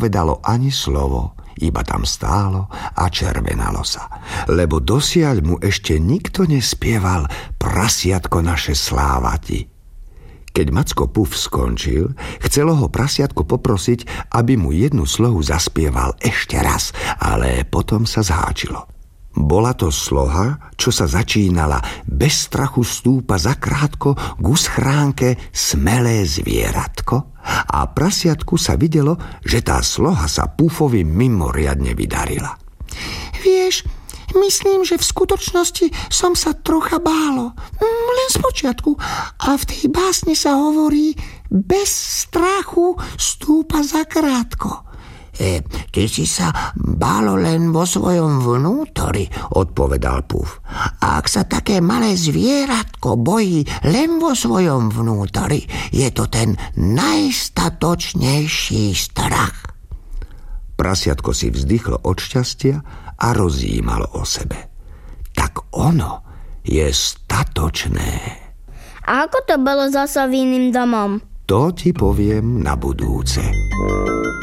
neodpovedalo ani slovo, iba tam stálo a červenalo sa. Lebo dosiaľ mu ešte nikto nespieval Prasiatko naše slávati. Keď Macko Puf skončil, chcelo ho Prasiatko poprosiť, aby mu jednu slohu zaspieval ešte raz, ale potom sa zháčilo. Bola to sloha, čo sa začínala: bez strachu stúpa zakrátko ku schránke smelé zvieratko, a Prasiatku sa videlo, že tá sloha sa Pufovi mimoriadne vydarila. Vieš, myslím, že v skutočnosti som sa trocha bálo. Len spočiatku. A v tej básni sa hovorí: bez strachu stúpa zakrátko. Ty si sa bálo len vo svojom vnútori, odpovedal Puf. A ak sa také malé zvieratko bojí len vo svojom vnútori, je to ten najstatočnejší strach. Prasiatko si vzdychlo od šťastia a rozjímalo o sebe. Tak ono je statočné. A ako to bolo so Soviným domom? To ti poviem na budúce.